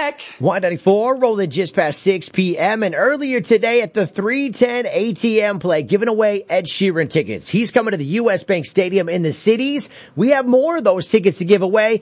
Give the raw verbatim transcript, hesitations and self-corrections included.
back. one ninety-four rolling just past six p.m. And earlier today at the three ten A T M play, giving away Ed Sheeran tickets. He's coming to the U S. Bank Stadium in the cities. We have more of those tickets to give away.